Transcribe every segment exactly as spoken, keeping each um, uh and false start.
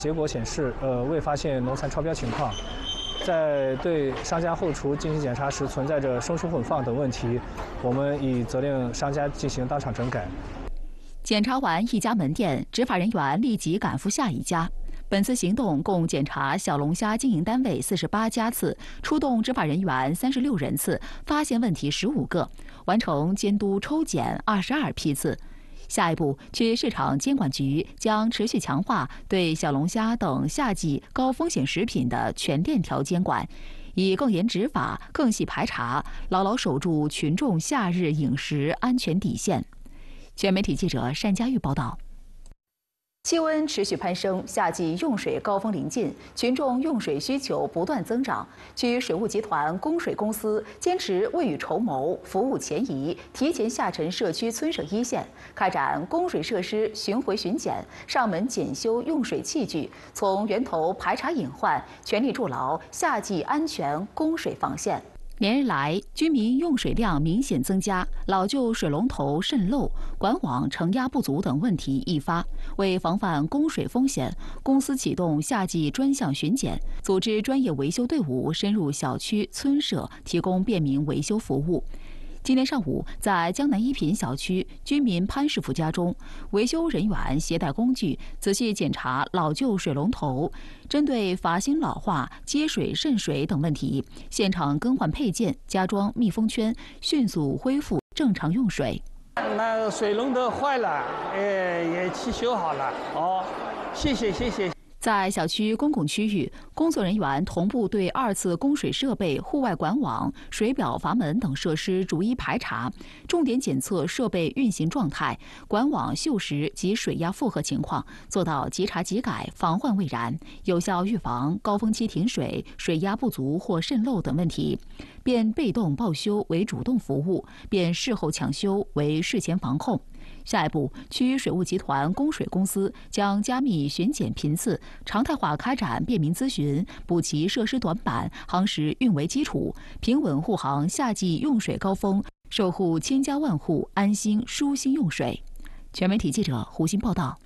结果显示，呃，未发现农残超标情况。在对商家后厨进行检查时，存在着生熟混放等问题，我们已责令商家进行当场整改。 检查完一家门店，执法人员立即赶赴下一家。本次行动共检查小龙虾经营单位四十八家次，出动执法人员三十六人次，发现问题十五个，完成监督抽检二十二批次。下一步，区市场监管局将持续强化对小龙虾等夏季高风险食品的全链条监管，以更严执法、更细排查，牢牢守住群众夏日饮食安全底线。全媒体记者单佳玉报道。气温持续攀升，夏季用水高峰临近，群众用水需求不断增长。区水务集团供水公司坚持未雨绸缪、服务前移，提前下沉社区村省一线，开展供水设施巡回巡检，上门检修用水器具，从源头排查隐患，全力筑牢夏季安全供水防线。连日来，居民用水量明显增加，老旧水龙头渗漏、管网承压不足等问题易发。为防范供水风险，公司启动夏季专项巡检，组织专业维修队伍深入小区村社，提供便民维修服务。今天上午，在江南一品小区居民潘师傅家中，维修人员携带工具仔细检查老旧水龙头，针对阀芯老化、接水渗水等问题，现场更换配件、加装密封圈，迅速恢复正常用水。 那水龙头坏了，哎，也去修好了。哦，谢谢谢谢。 在小区公共区域，工作人员同步对二次供水设备、户外管网、水表阀门等设施逐一排查，重点检测设备运行状态、管网锈蚀及水压负荷情况，做到即查即改，防患未然，有效预防高峰期停水、水压不足或渗漏等问题。变被动报修为主动服务，变事后抢修为事前防控。下一步，区水务集团供水公司将加密巡检频次，常态化开展便民咨询，补齐设施短板，夯实运维基础，平稳护航夏季用水高峰，守护千家万户安心舒心用水。全媒体记者胡鑫报道。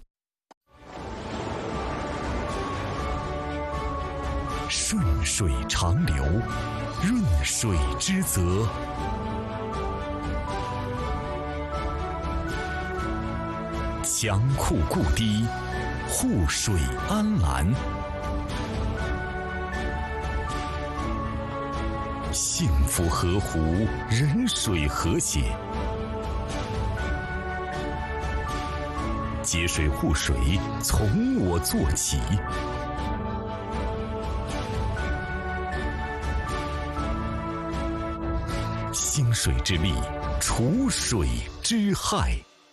顺水长流，润水之泽。强库固堤，护水安澜。幸福河湖，人水和谐。节水护水，从我做起。兴水之力，除水之害。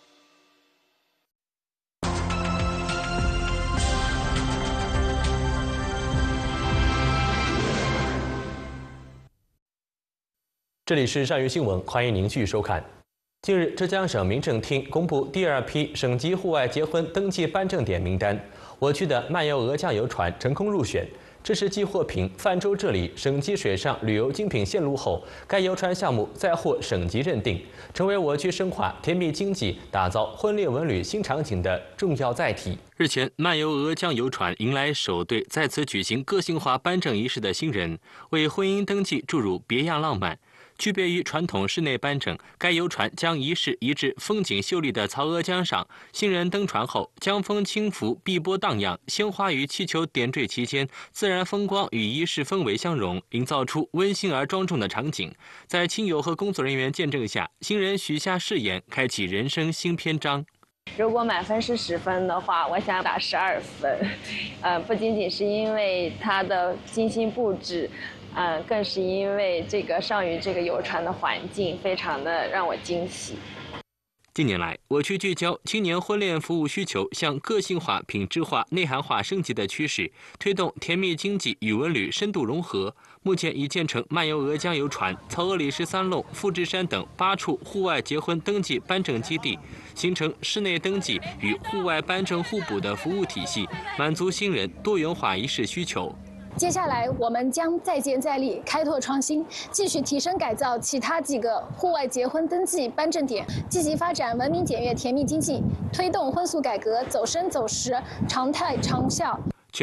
这里是善娱新闻，欢迎您继续收看。近日，浙江省民政厅公布第二批省级户外结婚登记颁证点名单，我区的漫游鹅酱游船成功入选。这是继获评泛舟这里省级水上旅游精品线路后，该游船项目再获省级认定，成为我区深化甜蜜经济、打造婚恋文旅新场景的重要载体。日前，漫游鹅酱游船迎来首对在此举行个性化颁证仪式的新人，为婚姻登记注入别样浪漫。区别于传统室内颁证，该游船将仪式移至风景秀丽的曹娥江上。新人登船后，江风轻拂，碧波荡漾，鲜花与气球点缀其间，自然风光与仪式氛围相融，营造出温馨而庄重的场景。在亲友和工作人员见证下，新人许下誓言，开启人生新篇章。 如果满分是十分的话，我想打十二分。呃，不仅仅是因为它的精心布置。嗯，更是因为这个上虞这个游船的环境非常的让我惊喜。 近年来，我区聚焦青年婚恋服务需求向个性化、品质化、内涵化升级的趋势，推动甜蜜经济与文旅深度融合。目前已建成漫游鹅江游船、曹娥里十三弄、富士山等八处户外结婚登记颁证基地，形成室内登记与户外颁证互补的服务体系，满足新人多元化仪式需求。 接下来，我们将再接再厉，开拓创新，继续提升改造其他几个户外结婚登记颁证点，积极发展文明简约甜蜜经济，推动婚俗改革走深走实、常态长效。